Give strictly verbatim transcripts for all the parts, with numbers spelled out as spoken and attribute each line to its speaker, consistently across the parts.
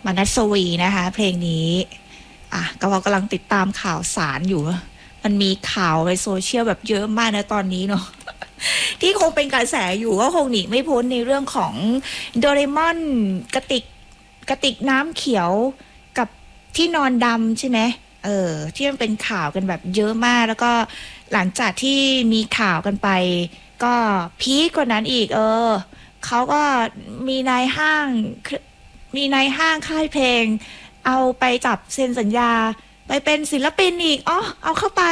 Speaker 1: มนัสวีนะคะเพลงนี้อ่ะก็เรากำลังติดตามข่าวสารอยู่มันมีข่าวในโซเชียลแบบเยอะมากนะตอนนี้เนาะที่คงเป็นกระแสอยู่ก็คงหนีไม่พ้นในเรื่องของโดเรมอนกระติกกระติกน้ำเขียวกับที่นอนดำใช่ไหมเออที่มันเป็นข่าวกันแบบเยอะมากแล้วก็หลังจากที่มีข่าวกันไปก็พีคกว่านั้นอีกเออเขาก็มีนายห้างมีนายห้างค่ายเพลงเอาไปจับเซ็นสัญญาไปเป็นศิลปินอีกอ๋อเอาเข้าไป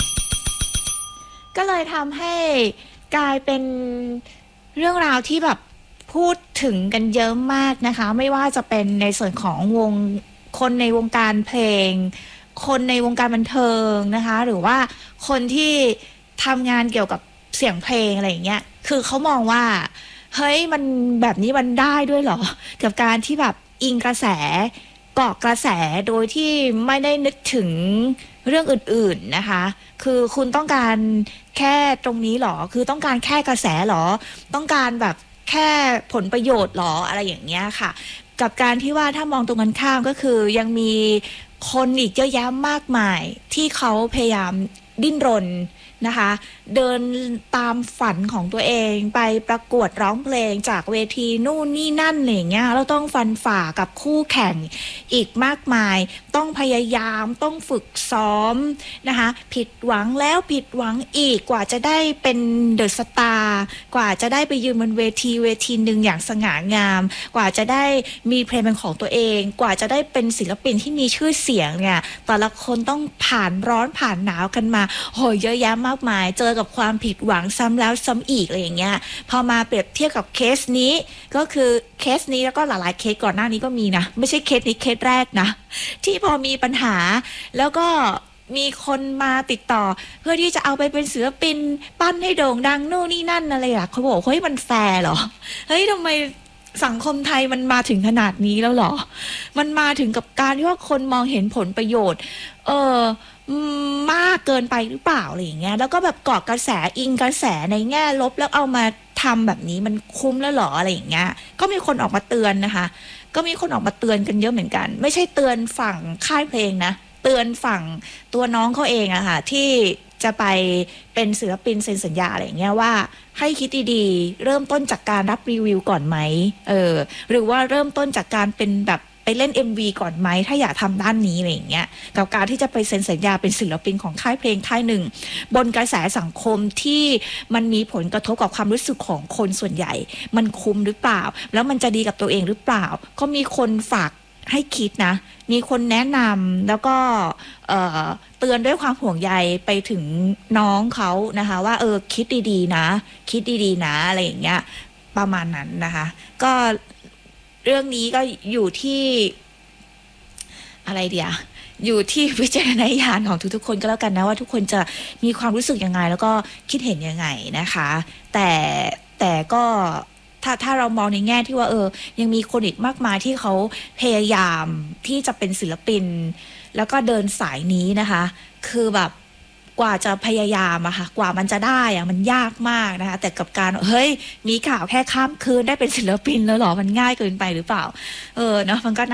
Speaker 1: ก็เลยทำให้กลายเป็นเรื่องราวที่แบบพูดถึงกันเยอะมากนะคะไม่ว่าจะเป็นในส่วนของวงคนในวงการเพลงคนในวงการบันเทิงนะคะหรือว่าคนที่ทำงานเกี่ยวกับเสียงเพลงอะไรอย่างเงี้ยคือเขามองว่าเฮ้ยมันแบบนี้มันได้ด้วยเหรอกับการที่แบบอิงกระแสเกาะกระแสโดยที่ไม่ได้นึกถึงเรื่องอื่นๆนะคะคือคุณต้องการแค่ตรงนี้หรอคือต้องการแค่กระแสหรอต้องการแบบแค่ผลประโยชน์หรออะไรอย่างเงี้ยค่ะกับการที่ว่าถ้ามองตรงกันข้ามก็คือยังมีคนอีกเยอะแยะมากมายที่เขาพยายามดิ้นรนนะคะเดินตามฝันของตัวเองไปประกวดร้องเพลงจากเวทีนู่นนี่นั่นอะไรอย่างเงี้ยเราต้องฟันฝ่ากับคู่แข่งอีกมากมายต้องพยายามต้องฝึกซ้อมนะคะผิดหวังแล้วผิดหวังอีกกว่าจะได้เป็นเดอะสตาร์กว่าจะได้ไปยืนบนเวทีเวทีหนึ่งอย่างสง่างามกว่าจะได้มีเพลงเป็นของตัวเองกว่าจะได้เป็นศิลปินที่มีชื่อเสียงเนี่ยแต่ละคนต้องผ่านร้อนผ่านหนาวกันมาโหเยอะแยะมากมายเจอกับความผิดหวังซ้ำแล้วซ้ำอีกอะไรอย่างเงี้ยพอมาเปรียบเทียบกับเคสนี้ก็คือเคสนี้แล้วก็หลายๆเคสก่อนหน้านี้ก็มีนะไม่ใช่เคสนี้เคสแรกนะที่พอมีปัญหาแล้วก็มีคนมาติดต่อเพื่อที่จะเอาไปเป็นศิลปินปั้นให้โด่งดังนู่นนี่นั่นอะไรอ่ะเขาบอกเฮ้ยมันแฟร์เหรอเฮ้ยทำไมสังคมไทยมันมาถึงขนาดนี้แล้วเหรอมันมาถึงกับการที่ว่าคนมองเห็นผลประโยชน์เออมากเกินไปหรือเปล่าอะไรอย่างเงี้ยแล้วก็แบบเกาะกระแสอิงกระแสในแง่ลบแล้วเอามาทำแบบนี้มันคุ้มแล้วหรออะไรอย่างเงี้ยก็มีคนออกมาเตือนนะคะก็มีคนออกมาเตือนกันเยอะเหมือนกันไม่ใช่เตือนฝั่งค่ายเพลงนะเตือนฝั่งตัวน้องเขาเองอะค่ะที่จะไปเป็นศิลปินเซ็นสัญญาอะไรอย่างเงี้ยว่าให้คิดดีๆเริ่มต้นจากการรับรีวิวก่อนไหมเออหรือว่าเริ่มต้นจากการเป็นแบบไปเล่น เอ็ม วี ก่อนไหมถ้าอยากทำด้านนี้อะไรอย่างเงี้ยกับการที่จะไปเซ็นสัญญาเป็นศิลปินของค่ายเพลงค่ายหนึ่งบนกระแสสังคมที่มันมีผลกระทบกับความรู้สึกของคนส่วนใหญ่มันคุ้มหรือเปล่าแล้วมันจะดีกับตัวเองหรือเปล่าก็มีคนฝากให้คิดนะมีคนแนะนำแล้วก็เอ่อเตือนด้วยความห่วงใยไปถึงน้องเขานะคะว่าเออคิดดีๆนะคิดดีๆนะอะไรอย่างเงี้ยประมาณนั้นนะคะก็เรื่องนี้ก็อยู่ที่อะไรเดียอยู่ที่วิจารณญาณของทุกๆคนก็แล้วกันนะว่าทุกคนจะมีความรู้สึกยังไงแล้วก็คิดเห็นยังไงนะคะแต่แต่ก็ถ้าถ้าเรามองในแง่ที่ว่าเออยังมีคนอีกมากมายที่เขาพยายามที่จะเป็นศิลปินแล้วก็เดินสายนี้นะคะคือแบบกว่าจะพยายามอะค่ะกว่ามันจะได้อะมันยากมากนะคะแต่กับการเฮ้ยมีข่าวแค่ข้ามคืนได้เป็นศิลปินแล้วหรอมันง่ายเกินไปหรือเปล่าเออเนาะมันก็